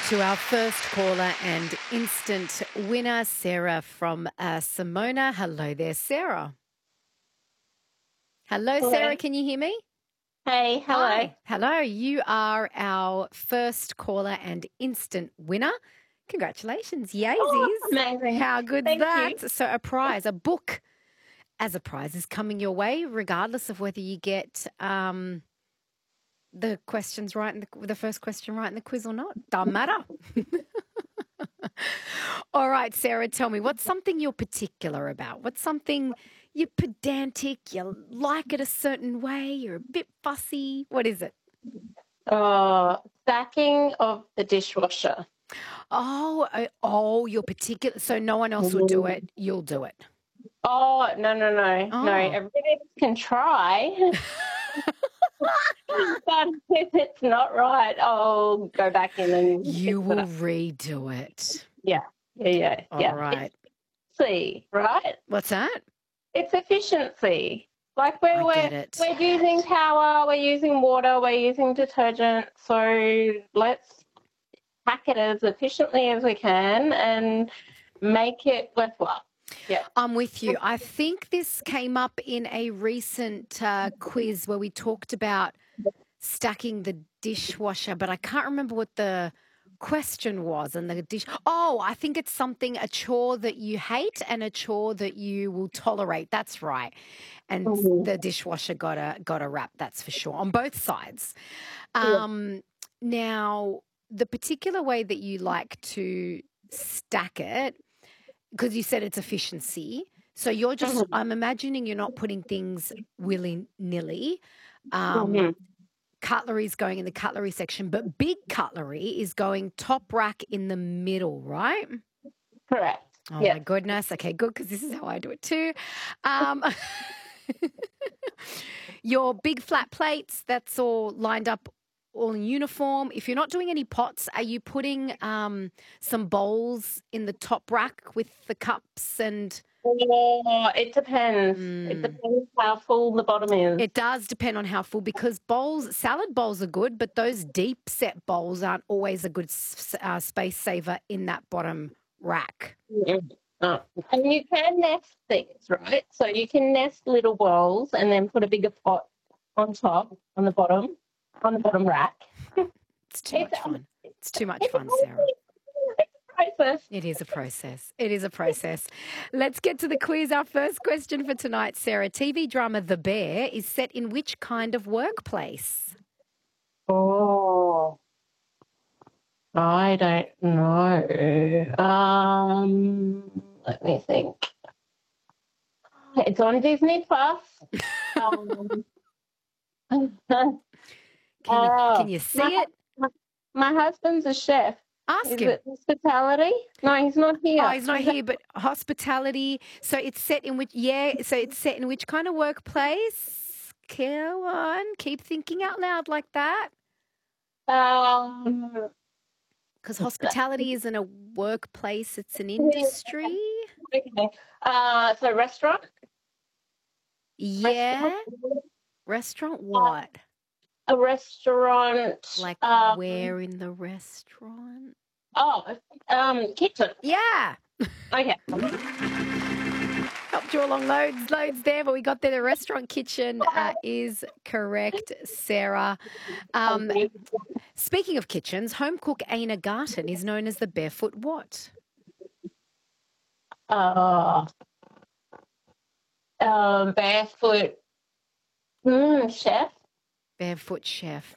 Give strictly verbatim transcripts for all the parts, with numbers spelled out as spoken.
to our first caller and instant winner, Sarah from uh, Simona. Hello there, Sarah. Hello, Hello. Sarah. Can you hear me? Hey, hello. Hi. Hello. You are our first caller and instant winner. Congratulations. Yaysies. Oh, amazing. How good's Thank that? you. So a prize, a book as a prize is coming your way, regardless of whether you get um, the questions right, in the, the first question right in the quiz or not. Doesn't matter. All right, Sarah, tell me, what's something you're particular about? What's something you're pedantic, you like it a certain way, you're a bit fussy? What is it? Oh, stacking of the dishwasher. Oh, uh, oh, you're particular. So no one else will do it. You'll do it. Oh, no, no, no. Oh. No, everybody can try. But if it's not right, I'll go back in and You fix will it up. redo it. Yeah, yeah, yeah. All yeah. right. It's efficiency, right? What's that? It's efficiency. Like we're, I we're, get it. we're using power, we're using water, we're using detergent. So let's pack it as efficiently as we can and make it worthwhile. Yeah. I'm with you. I think this came up in a recent uh, quiz where we talked about stacking the dishwasher, but I can't remember what the question was. And the dish. Oh, I think it's something, a chore that you hate and a chore that you will tolerate. That's right. And Mhm. the dishwasher got a got a wrap. That's for sure on both sides. Um, now, the particular way that you like to stack it, because you said it's efficiency. So you're just, Mhm. I'm imagining you're not putting things willy-nilly. Um, Mhm. Cutlery is going in the cutlery section, but big cutlery is going top rack in the middle, right? Correct. Oh, Yeah. my goodness. Okay, good, because this is how I do it too. Um, your big flat plates, that's all lined up all in uniform. If you're not doing any pots, are you putting um, some bowls in the top rack with the cups and... Oh, it depends. Mm. It depends how full the bottom is. It does depend on how full, because bowls, salad bowls are good, but those deep set bowls aren't always a good uh, space saver in that bottom rack. Mhm. Oh. And you can nest things, right? So you can nest little bowls and then put a bigger pot on top, on the bottom, on the bottom rack. It's too It's, much um, fun. It's too much it's fun, Sarah. It's a process. It is a process. It is a process. Let's get to the quiz. Our first question for tonight, Sarah. T V drama The Bear is set in which kind of workplace? Oh, I don't know. Um, let me think. It's on Disney Plus. Um, Can you, can you see my, it? My, my husband's a chef. Ask Is him. it hospitality? No, he's not here. Oh, he's not Is here, but hospitality. So it's set in which, yeah, so it's set in which kind of workplace? Go on, keep thinking out loud like that. that, um, Because hospitality isn't a workplace, it's an industry. okay. Uh, so restaurant? Yeah. Restaurant? Restaurant what? A restaurant. Like um, where in the restaurant? Oh, um, kitchen. Yeah. Okay. Helped you along loads, loads there, but we got there. The restaurant kitchen uh, is correct, Sarah. Um, speaking of kitchens, home cook Aina Garten is known as the barefoot what? Uh, um, barefoot mm, chef. Barefoot chef.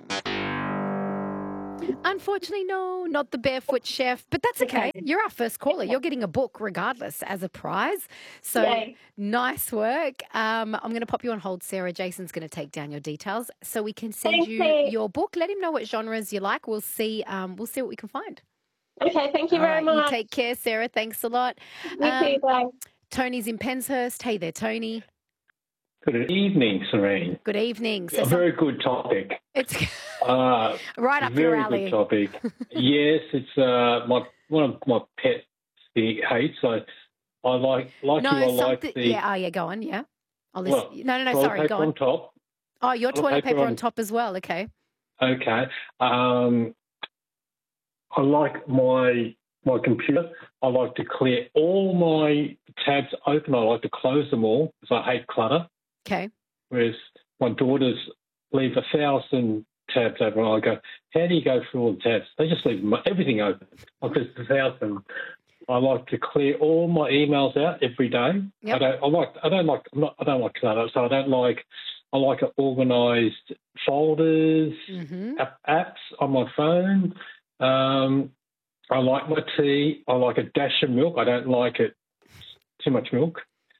Unfortunately, no, not the barefoot chef, but that's okay. You're our first caller. You're getting a book regardless as a prize. So Yay. Nice work. Um, I'm going to pop you on hold, Sarah. Jason's going to take down your details so we can send Thanks, you Pete. your book. Let him know what genres you like. We'll see. Um, we'll see what we can find. Okay, thank you All very right, much. you take care, Sarah. Thanks a lot. You Um, too, bye. Tony's in Penshurst. Hey there, Tony. Good evening, Serene. Good evening. So A some, very good topic. it's Uh, right up your very alley. good topic. Yes, it's uh, my one of my pet hates. I I like like No, you. I like something. the Yeah. Oh, yeah. Go on. Yeah. I'll listen. well, no, no, no. toilet Sorry. paper Go on. on top. Oh, your Toilet toilet paper paper on on- top as well. Okay. Okay. Um, I like my my computer. I like to clear all my tabs open. I like to close them all because I hate clutter. Okay. Whereas my daughters leave a thousand tabs open. I go, how do you go through all the tabs? They just leave everything open. Like there's a thousand. I like to clear all my emails out every day. Yep. I don't. I like. I don't like. I'm not, I don't like clutter. So I don't like. I like organised folders, Mm-hmm. app, apps on my phone. Um, I like my tea. I like a dash of milk. I don't like it too much milk.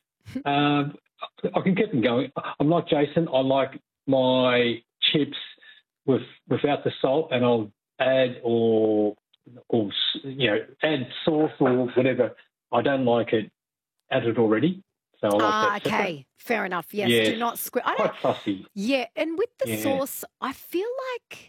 um, I can get them going. I'm like Jason. I like my chips with without the salt, and I'll add or or you know add sauce or whatever. I don't like it added already. So I like Ah, that separate. okay. Fair enough. Yes. Yes. Do not squid. I don't. Quite fussy. Yeah, and with the Yeah. sauce, I feel like.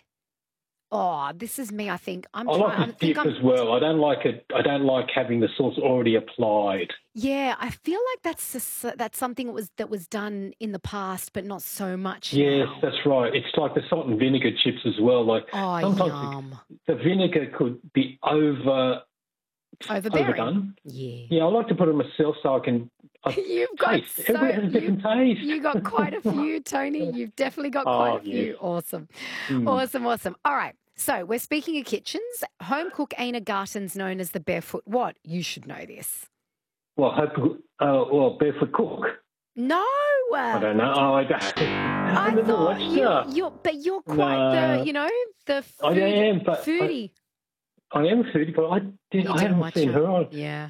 Oh, this is me. I think I'm. I trying, like I to think dip I'm. as well. I don't like it. I don't like having the sauce already applied. Yeah, I feel like that's just, that's something that was that was done in the past, but not so much Yes, now. that's right. It's like the salt and vinegar chips as well. Like Oh, sometimes yum. the vinegar could be over Overbearing. overdone. Yeah. Yeah, I like to put it myself so I can I You've got taste. so Everybody has a you, different taste. you got quite a few, Tony. You've definitely got Oh, quite a yes. few. Awesome. Mm. Awesome, awesome. All right. So we're speaking of kitchens. Home cook Aina Garton's known as the barefoot what? You should know this. Well, hope, uh, well, barefoot cook. No. I don't know. Oh, I don't. I I've never thought watched you, her. you're, but you're quite No. the, you know, the food, I am, but I- foodie. I am a foodie, but I did. You I didn't haven't watch seen her. her on. Yeah.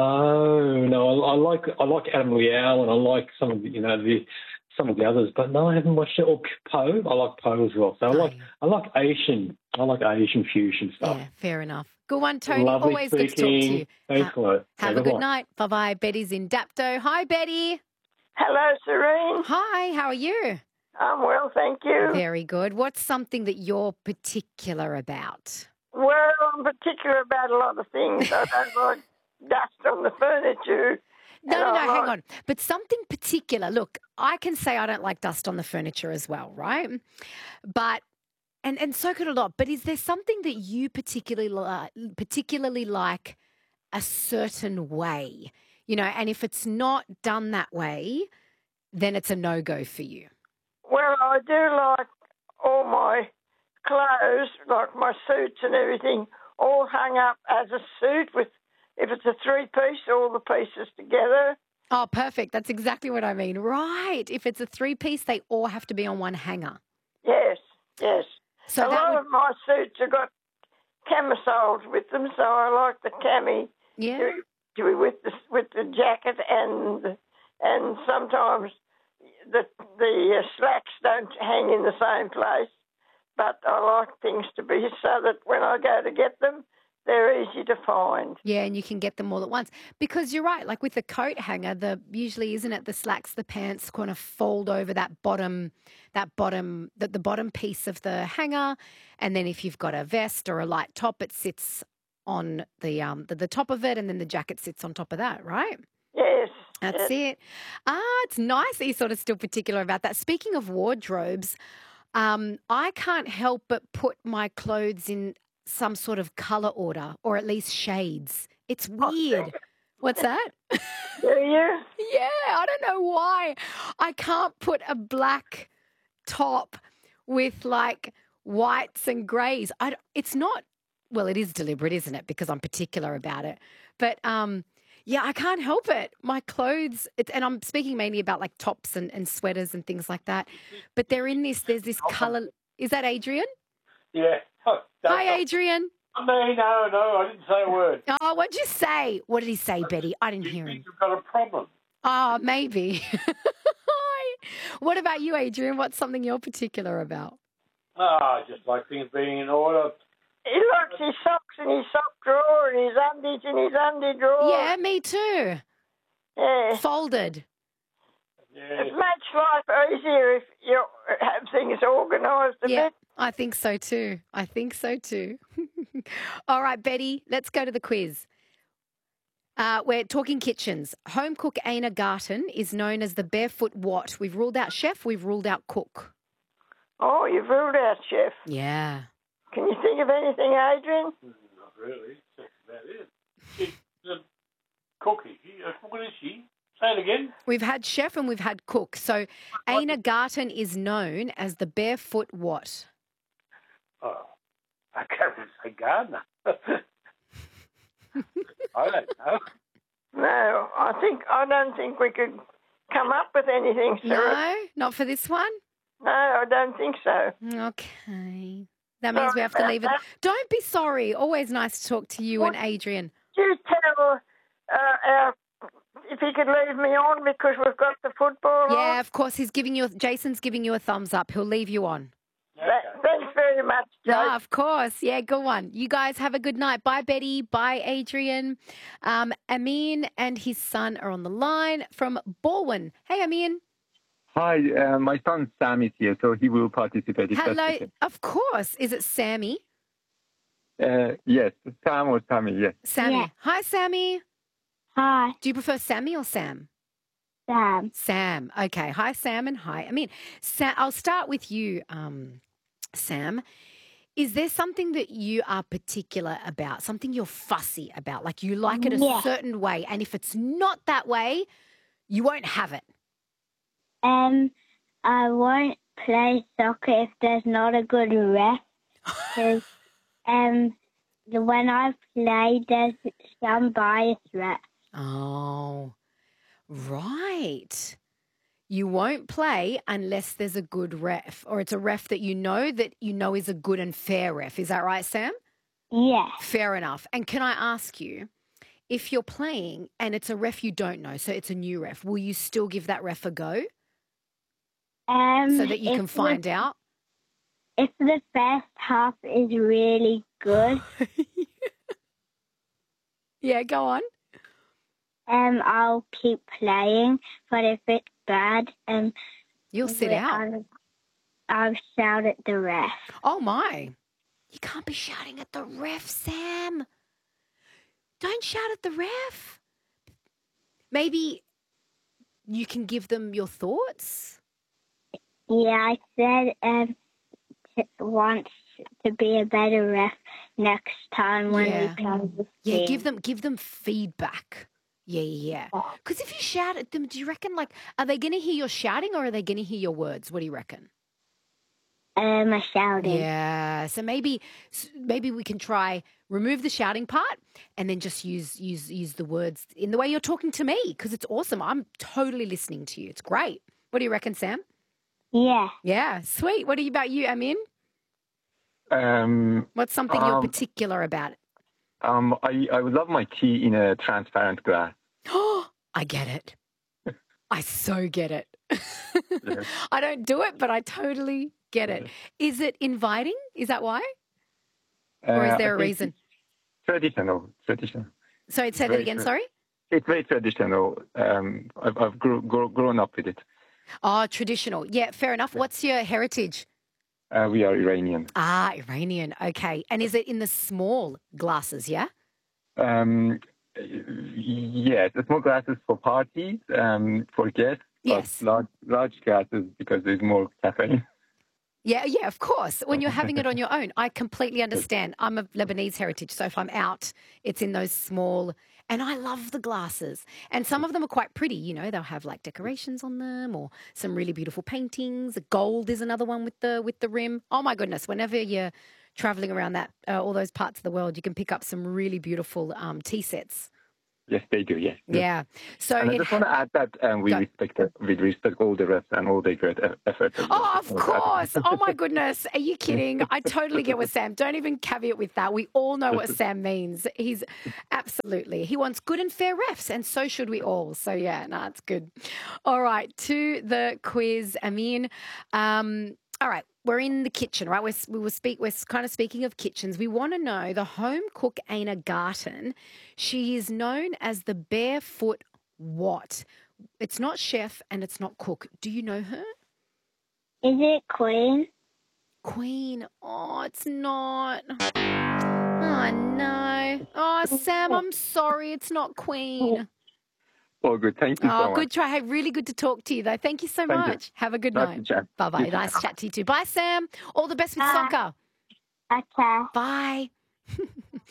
No, no. I, I like I like Adam Liao and I like some of the, you know the some of the others, but no, I haven't watched it. Or Poe, I like Poe as well. So I Oh, like yeah. I like Asian. I like Asian fusion stuff. Yeah, fair enough. Good one, Tony. Lovely Always good to talk to you. speaking. Thanks Ha- a lot. Have Okay, a good bye-bye. night. Bye bye. Betty's in Dapto. Hi, Betty. Hello, Serene. Hi, how are you? I'm well, thank you. Very good. What's something that you're particular about? Well, I'm particular about a lot of things. I don't like dust on the furniture. No, And no, no, I hang like- on. But something particular. Look, I can say I don't like dust on the furniture as well, right? But and and so could a lot. But is there something that you particularly li- particularly like a certain way? You know, and if it's not done that way, then it's a no go for you. Well, I do like all my clothes, like my suits and everything, all hung up as a suit with, if it's a three-piece, all the pieces together. Oh, perfect. That's exactly what I mean. Right. If it's a three piece, they all have to be on one hanger. Yes, yes. So a that lot would, of my suits have got camisoles with them, so I like the cami yeah. to, to be with the with the jacket, and and sometimes the the uh, slacks don't hang in the same place. But I like things to be so that when I go to get them, they're easy to find. Yeah, and you can get them all at once. Because you're right, like with the coat hanger, the usually isn't it the slacks, the pants kind of fold over that bottom that bottom the, the bottom piece of the hanger. And then if you've got a vest or a light top, it sits on the um the, the top of it, and then the jacket sits on top of that, right? Yes. That's yes. it. Ah, it's nice that you're sort of still particular about that. Speaking of wardrobes, um, I can't help but put my clothes in some sort of colour order, or at least shades. It's weird. What's that? Do you? Yeah, I don't know why. I can't put a black top with like whites and greys. I, don't- it's not, well, it is deliberate, isn't it? Because I'm particular about it. But um, yeah, I can't help it. My clothes, it's, and I'm speaking mainly about like tops and, and sweaters and things like that. But they're in this, there's this colour. Is that Adrian? Yeah. Oh, that's Hi, Adrian. not me. No, no, I didn't say a word. Oh, what'd you say? What did he say, Betty? I didn't You hear him. think you've got a problem? Oh, maybe. Hi. What about you, Adrian? What's something you're particular about? Ah, I just like things being in order. He likes his socks in his sock drawer and his undies in his undie drawer. Yeah, me too. Yeah. Folded. Yeah. It makes life easier if you have things organised a Yeah, bit. I think so too. I think so too. All right, Betty, let's go to the quiz. Uh, we're talking kitchens. Home cook Aina Garton is known as the barefoot what? We've ruled out chef, we've ruled out cook. Oh, you've ruled out chef. Yeah. Can you think of anything, Adrian? really. That's about it. She's a cookie. Uh, What is she? Say it again. We've had chef and we've had cook. So Aina Garten is known as the barefoot what? Oh, I can't even say gardener. I don't know. No, I think I don't think we could come up with anything, Sarah. No, not for this one? No, I don't think so. Okay. That means we Sorry have to about leave it. that. Don't be sorry. Always nice to talk to you and Adrian. You tell uh, our if he could leave me on because we've got the football Yeah, on. of course. He's giving you. Jason's giving you a thumbs up. He'll leave you on. Okay. Th- Thanks very much, Joe. Yeah, of course. Yeah, go on. You guys have a good night. Bye, Betty. Bye, Adrian. Um, Amin and his son are on the line from Baldwin. Hey, Amin. Hi, uh, my son Sam is here, so he will participate. If Hello. That's okay. Of course. Is it Sammy? Uh, yes, Sam or Sammy, yes. Sammy. Yeah. Hi, Sammy. Hi, Do you prefer Sammy or Sam? Sam. Sam. Okay. Hi, Sam, and hi. I mean, Sam, I'll start with you, um, Sam. Is there something that you are particular about, something you're fussy about, like you like it a Yeah. certain way, and if it's not that way, you won't have it? Um, I won't play soccer if there's not a good ref. 'Cause, um, the- when I play, there's some bias ref. Oh, right. You won't play unless there's a good ref, or it's a ref that you know that you know is a good and fair ref. Is that right, Sam? Yeah. Fair enough. And can I ask you, if you're playing and it's a ref you don't know, so it's a new ref, will you still give that ref a go Um, so that you if can find the, out? If the first half is really good, Yeah, go on. um, I'll keep playing. But if it's bad, um, You'll sit we- out. I'll, I'll shout at the ref. Oh, my. You can't be shouting at the ref, Sam. Don't shout at the ref. Maybe you can give them your thoughts. Yeah, I said um t- wants to be a better ref next time when Yeah. we play the Yeah, team. give them give them feedback. Yeah, yeah, yeah. Because if you shout at them, do you reckon, like, are they going to hear your shouting or are they going to hear your words? What do you reckon? um a shouting. Yeah. So maybe s- maybe we can try remove the shouting part and then just use use use the words in the way you're talking to me, because it's awesome. I'm totally listening to you. It's great. What do you reckon, Sam? Yeah. Yeah, sweet. What about you, Amin? Um, What's something you're Um, particular about? um, I, I would love my tea in a transparent glass. Oh, I get it. I so get it. Yes. I don't do it, but I totally get it. Is it inviting? Is that why? Or is Uh, there I a think reason? Traditional, traditional. Sorry, say that very again, true. sorry? It's very traditional. Um, I've, I've grew, grow, grown up with it. Oh, traditional. Yeah, fair enough. What's your heritage? Uh, we are Iranian. Ah, Iranian. Okay. And is it in the small glasses, yeah? Um, yes, the small glasses for parties, um, for guests, Yes. but large, large glasses because there's more caffeine. Yeah, yeah, of course. When you're having it on your own, I completely understand. I'm of Lebanese heritage, so if I'm out, it's in those small, and I love the glasses. And some of them are quite pretty, you know, they'll have like decorations on them or some really beautiful paintings. Gold is another one with the with the rim. Oh my goodness, whenever you're traveling around that uh, all those parts of the world, you can pick up some really beautiful um, tea sets. Yes, they do. Yes. yes. Yeah. So And I it just want to add that um, we Go. respect we respect all the refs and all their great e- efforts. as well. Oh, of course. Oh, my goodness. Are you kidding? I totally get what Sam. Don't even caveat with that. We all know what Sam means. He's absolutely. He wants good and fair refs, and so should we all. So, yeah, no, it's good. All right, to the quiz, Amin. Um, all right, we're in the kitchen, right? We're, we will speak, we're kind of speaking of kitchens. We want to know the home cook, Aina Garten. She is known as the barefoot what? It's not chef and it's not cook. Do you know her? Is it Queen? Queen. Oh, it's not. Oh, no. Oh, Sam, I'm sorry. It's not Queen. All good. Thank you so Oh, much. good try. Hey, really good to talk to you, though. Thank you so Thank you. much. Have a good Nice night. to chat. Bye-bye. You too. Nice chat to you too. Bye, Sam. All the best with Bye. soccer. Okay. Bye.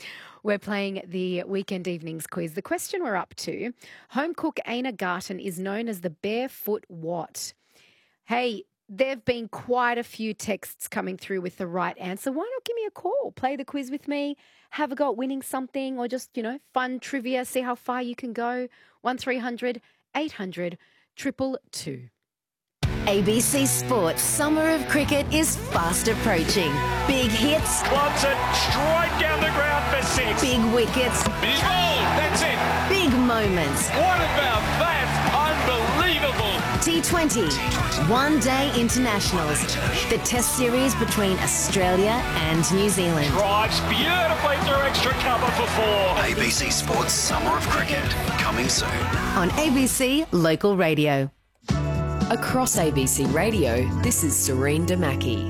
We're playing the Weekend Evenings quiz. The question we're up to, home cook Aina Garten is known as the barefoot what? Hey, there have been quite a few texts coming through with the right answer. Why not give me a call? Play the quiz with me, have a go at winning something, or just, you know, fun trivia, see how far you can go. one three hundred eight hundred two two two. A B C Sports Summer of Cricket is fast approaching. Big hits. Clubs it straight down the ground for six. Big wickets. Big ball. That's it. Big moments. What about that? Unbelievable. T twenty. One Day Internationals. The Test series between Australia and New Zealand. Drives beautifully through extra cover for four. A B C Sports Summer of Cricket. Coming soon. On A B C Local Radio. Across A B C Radio, this is Serene Damaki.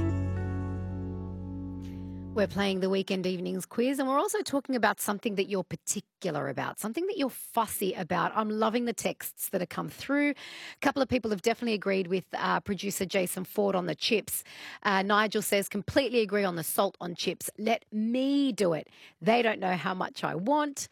We're playing the Weekend Evenings quiz, and we're also talking about something that you're particular about, something that you're fussy about. I'm loving the texts that have come through. A couple of people have definitely agreed with uh, producer Jason Ford on the chips. Uh, Nigel says, completely agree on the salt on chips. Let me do it. They don't know how much I want.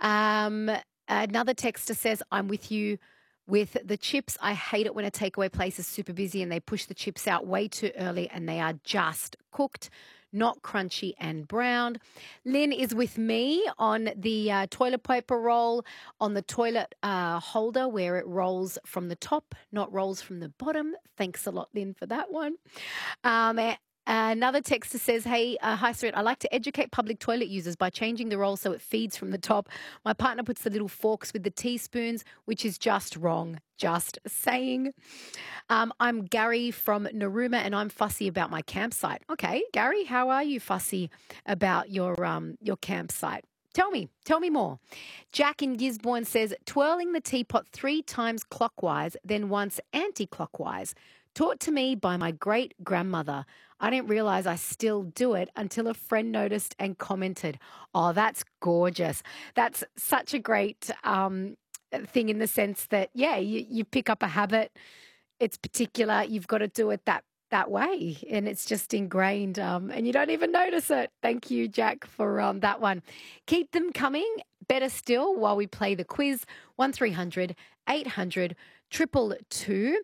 Um, another texter says, I'm with you. With the chips, I hate it when a takeaway place is super busy and they push the chips out way too early and they are just cooked, not crunchy and browned. Lynn is with me on the uh, toilet paper roll, on the toilet uh, holder where it rolls from the top, not rolls from the bottom. Thanks a lot, Lynn, for that one. Um, Another texter says, hey, uh, hi, Sarit, I like to educate public toilet users by changing the roll so it feeds from the top. My partner puts the little forks with the teaspoons, which is just wrong. Just saying. Um, I'm Gary from Narooma and I'm fussy about my campsite. Okay, Gary, how are you fussy about your um, your campsite? Tell me, tell me more. Jack in Gisborne says, twirling the teapot three times clockwise, then once anti-clockwise. Taught to me by my great-grandmother. I didn't realise I still do it until a friend noticed and commented. Oh, that's gorgeous. That's such a great um, thing in the sense that, yeah, you, you pick up a habit. It's particular. You've got to do it that that way, and it's just ingrained, um, and you don't even notice it. Thank you, Jack, for um, that one. Keep them coming. Better still, while we play the quiz, one three hundred eight hundred two two two.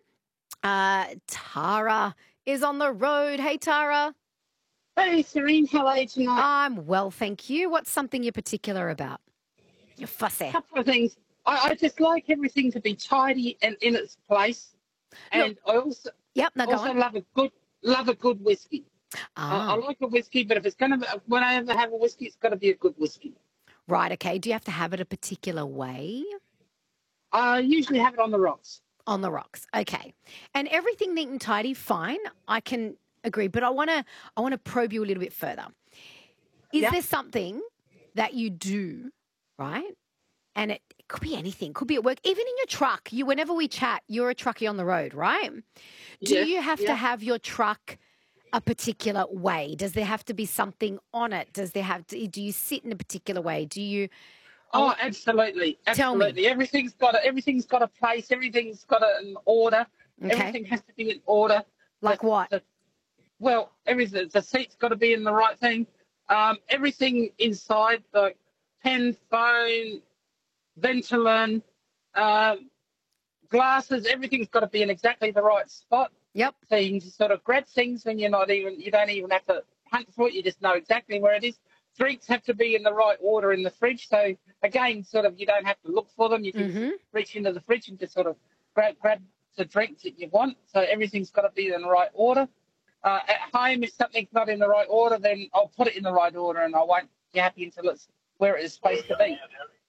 Uh, Tara is on the road. Hey, Tara. Hey, Serene. How are you tonight? I'm well, thank you. What's something you're particular about? You're fussy. A couple of things. I, I just like everything to be tidy and in its place. And Look, I also, yep, no, go also on. love a good love a good whiskey. Ah. Uh, I like a whiskey, but if it's going to, when I ever have a whiskey, it's got to be a good whiskey. Right, okay. Do you have to have it a particular way? I usually have it on the rocks. On the rocks, okay. And everything neat and tidy, fine. I can agree, but I want to I want to probe you a little bit further. Is Yep. there something that you do, right? And it, it could be anything, could be at work, even in your truck. You, whenever we chat, you're a truckie on the road, right? Do Yes, you have to yeah. have your truck a particular way? Does there have to be something on it? Does there have to? Do you sit in a particular way? Do you? Oh, absolutely, Tell me. absolutely. Everything's got a, everything's got a place. Everything's got a, an order. Okay. Everything has to be in order. Like The- what? the- well, everything. The seat's got to be in the right thing. Um, everything inside, the pen, phone, Ventolin, um, glasses. Everything's got to be in exactly the right spot. Yep. So you can just sort of grab things when you're not even. You don't even have to hunt for it. You just know exactly where it is. Drinks have to be in the right order in the fridge. So again, sort of, you don't have to look for them. You can Mhm. just reach into the fridge and just sort of grab grab the drinks that you want. So everything's got to be in the right order. Uh, at home, if something's not in the right order, then I'll put it in the right order, and I won't be happy until it's where it is supposed to be.